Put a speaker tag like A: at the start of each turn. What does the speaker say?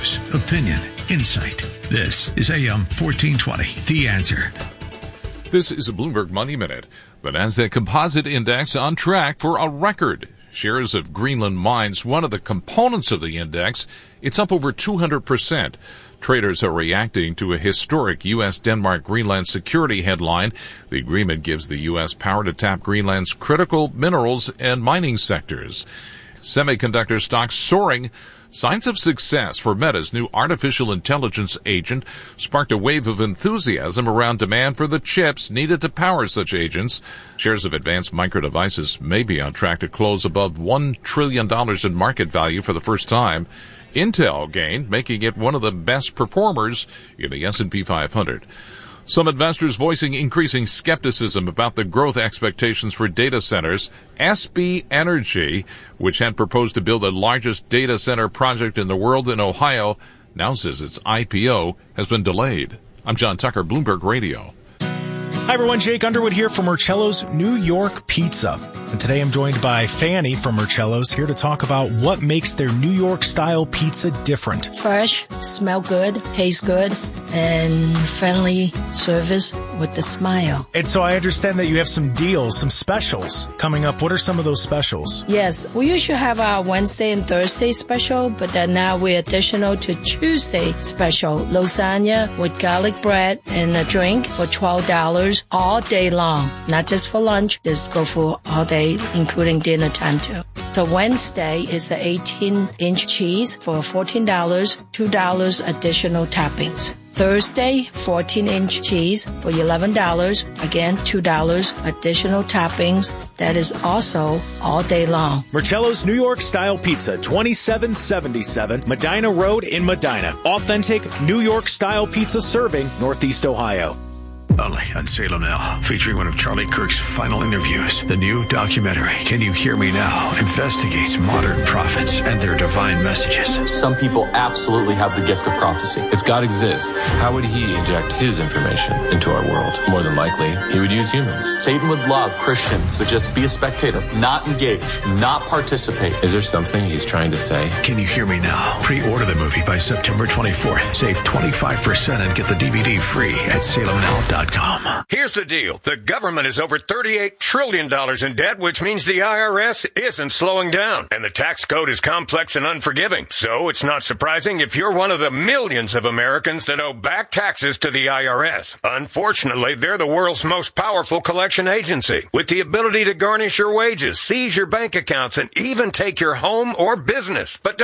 A: News, opinion, insight. This is AM 1420, The Answer.
B: This is a Bloomberg Money Minute. The Nasdaq Composite Index on track for a record. Shares of Greenland Mines, one of the components of the index, it's up over 200%. Traders are reacting to a historic U.S.-Denmark-Greenland security headline. The agreement gives the U.S. power to tap Greenland's critical minerals and mining sectors. Semiconductor stocks soaring. Signs of success for Meta's new artificial intelligence agent sparked a wave of enthusiasm around demand for the chips needed to power such agents. Shares of Advanced Micro Devices may be on track to close above $1 trillion in market value for the first time. Intel gained, making it one of the best performers in the S&P 500. Some investors voicing increasing skepticism about the growth expectations for data centers. SB Energy, which had proposed to build the largest data center project in the world in Ohio, now says its IPO has been delayed. I'm John Tucker, Bloomberg Radio.
C: Hi everyone, Jake Underwood here from Marcello's New York Pizza. And today I'm joined by Fanny from Marcello's, here to talk about what makes their New York style pizza different.
D: Fresh, smell good, taste good, and friendly service with the smile.
C: And so I understand that you have some deals, some specials coming up. What are some of those specials?
D: Yes, we usually have our Wednesday and Thursday special, but then now we're additional to Tuesday special. Lasagna with garlic bread and a drink for $12 all day long. Not just for lunch, just go for all day, including dinner time too. So Wednesday is the 18-inch cheese for $14, $2 additional toppings. Thursday, 14-inch cheese for $11. Again, $2 additional toppings. That is also all day long.
C: Marcello's New York Style Pizza, 2777 Medina Road in Medina. Authentic New York Style pizza serving Northeast Ohio.
A: Only on Salem Now, featuring one of Charlie Kirk's final interviews. The new documentary, Can You Hear Me Now?, investigates modern prophets and their divine messages.
E: Some people absolutely have the gift of prophecy.
F: If God exists, how would he inject his information into our world? More than likely, he would use humans.
E: Satan would love Christians to just be a spectator, not engage, not participate.
F: Is there something he's trying to say?
A: Can You Hear Me Now? Pre-order the movie by September 24th. Save 25% and get the DVD free at salemnow.com.
G: Here's the deal. The government is over $38 trillion in debt, which means the IRS isn't slowing down. And the tax code is complex and unforgiving. So it's not surprising if you're one of the millions of Americans that owe back taxes to the IRS. Unfortunately, they're the world's most powerful collection agency, with the ability to garnish your wages, seize your bank accounts, and even take your home or business. But